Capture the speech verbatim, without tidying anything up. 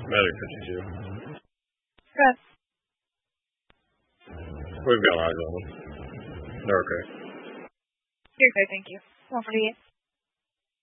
Medic fifty-two. Good. We've got eyes on them. They're okay. You're good, thank you. one forty-eight.